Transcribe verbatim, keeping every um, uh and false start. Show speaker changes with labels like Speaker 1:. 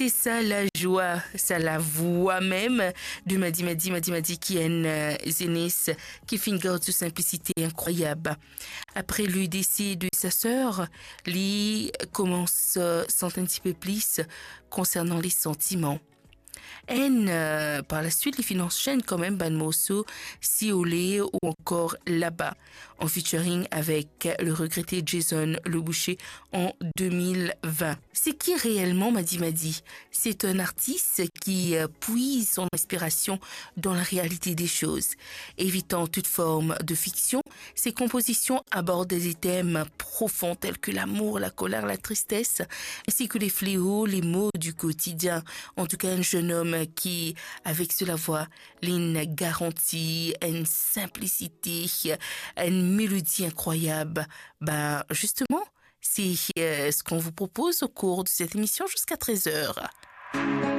Speaker 1: C'est ça la joie, ça la voix même de Madi Madi Madi Madi qui est une euh, Zénis qui fait une garde de simplicité incroyable. Après le décès de sa sœur, Lee commence à sentir un petit peu plus concernant les sentiments. Et euh, par la suite, les finances chaînent quand même Banmoso, Si Olé ou encore Là-bas, en featuring avec le regretté Jason Le Boucher en deux mille vingt. C'est qui réellement Madi Madi? C'est un artiste qui euh, puise son inspiration dans la réalité des choses. Évitant toute forme de fiction, ses compositions abordent des thèmes profonds tels que l'amour, la colère, la tristesse, ainsi que les fléaux, les maux du quotidien. En tout cas, un jeune homme qui, avec cela voix, une garantie, une simplicité, une mélodie incroyable. Ben, justement, c'est euh, ce qu'on vous propose au cours de cette émission jusqu'à treize heures.